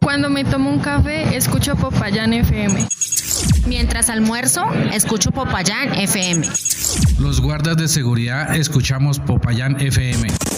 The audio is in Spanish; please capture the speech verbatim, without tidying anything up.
Cuando me tomo un café, escucho Popayán F M. Mientras almuerzo, escucho Popayán F M. Los guardas de seguridad escuchamos Popayán F M.